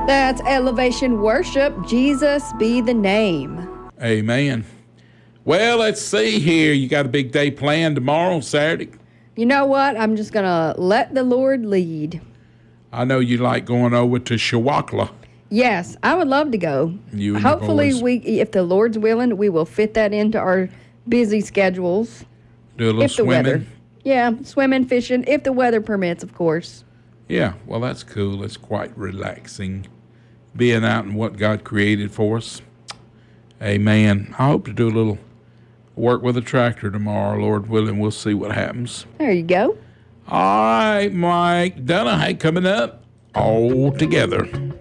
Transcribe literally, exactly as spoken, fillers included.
That's Elevation Worship. Jesus be the name. Amen. Well, let's see here. You got a big day planned tomorrow, Saturday? You know what? I'm just going to let the Lord lead. I know you like going over to Shawakla. Yes, I would love to go. You and Hopefully, your boys. we, if the Lord's willing, we will fit that into our busy schedules. Do a little if the swimming. weather. Yeah, swimming, fishing, if the weather permits, of course. Yeah, well, that's cool. It's quite relaxing being out in what God created for us. Amen. I hope to do a little work with a tractor tomorrow, Lord willing. We'll see what happens. There you go. All right, Mike Donahue coming up all together.